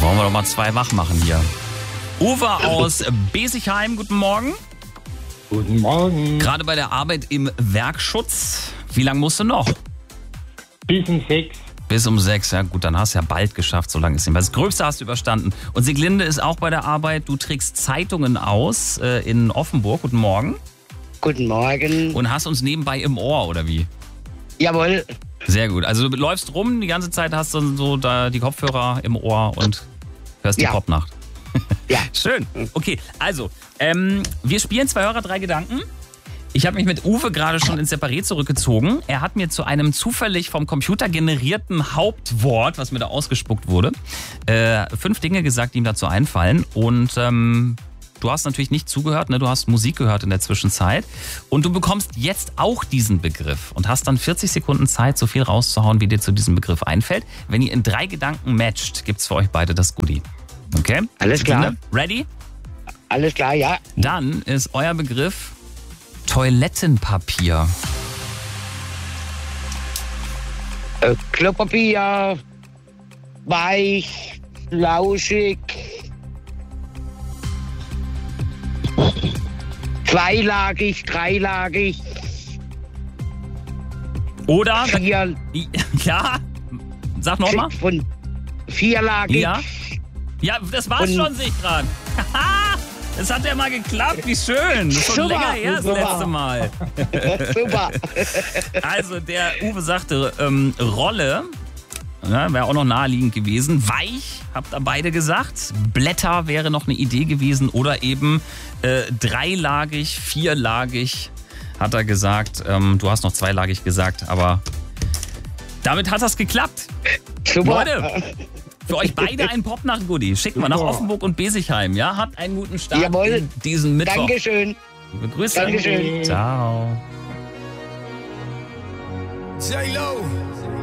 Wollen wir doch mal 2 wach machen hier. Uwe aus Besigheim, guten Morgen. Guten Morgen. Gerade bei der Arbeit im Werkschutz. Wie lange musst du noch? Bis um 6. Bis um 6, ja gut, dann hast du ja bald geschafft, so lange ist nicht mehr. Das Gröbste hast du überstanden. Und Sieglinde ist auch bei der Arbeit. Du trägst Zeitungen aus in Offenburg. Guten Morgen. Guten Morgen. Und hast uns nebenbei im Ohr, oder wie? Jawohl. Sehr gut. Also du läufst rum, die ganze Zeit hast du so da die Kopfhörer im Ohr und hörst die Popnacht. Ja. Schön. Okay, also, wir spielen 2 Hörer, 3 Gedanken. Ich habe mich mit Uwe gerade schon ins Separé zurückgezogen. Er hat mir zu einem zufällig vom Computer generierten Hauptwort, was mir da ausgespuckt wurde, 5 Dinge gesagt, die ihm dazu einfallen. Und du hast natürlich nicht zugehört, ne? Du hast Musik gehört in der Zwischenzeit. Und du bekommst jetzt auch diesen Begriff und hast dann 40 Sekunden Zeit, so viel rauszuhauen, wie dir zu diesem Begriff einfällt. Wenn ihr in 3 Gedanken matcht, gibt's für euch beide das Goodie. Okay? Alles klar. Ready? Alles klar, ja. Dann ist euer Begriff Toilettenpapier. Klopapier, weich, flauschig, zweilagig, dreilagig, Oder? vier, Ja? Sag nochmal. von vierlagig. Ja? Ja, das war's schon, sehe ich gerade. Es hat ja mal geklappt, wie schön. Das ist schon Super, länger her, das super. letzte Mal. Super. Also, der Uwe sagte Rolle, ja, wäre auch noch naheliegend gewesen. Weich, habt ihr beide gesagt. Blätter wäre noch eine Idee gewesen. Oder eben dreilagig, vierlagig, hat er gesagt. Du hast noch zweilagig gesagt, aber damit hat das geklappt. Super. Leute, für euch beide ein Popnacht-Goodie. Schicken wir nach Offenburg und Besigheim. Ja, habt einen guten Start Jawohl. in diesen Mittwoch. Dankeschön. Liebe Grüße. Dankeschön. Ciao. J-Lo.